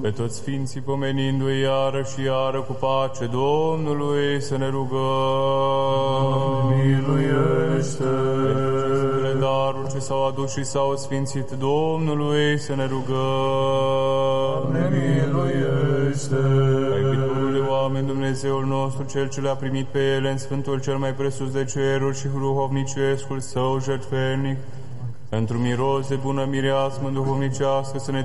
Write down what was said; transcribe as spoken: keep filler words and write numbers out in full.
Pe toți sfinții pomenindu-i iară și iară cu pace Domnului să ne rugăm. Doamne, miluiește! Pentru daruri ce s-au adus și s-au sfințit Domnului să ne rugăm. Doamne, miluiește! Ca iubitorul de oameni, Dumnezeul nostru, Cel ce le-a primit pe ele în Sfântul cel mai presus de ceruri și duhovnicescul său jertfelnic, pentru miros de bună mireasmă duhovnicească să ne